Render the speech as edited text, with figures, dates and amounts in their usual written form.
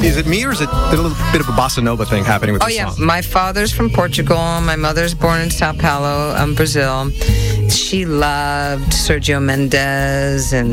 Is it me, or is it a little bit of a bossa nova thing happening with this song? My father's from Portugal. My mother's born in Sao Paulo, Brazil. She loved Sergio Mendes and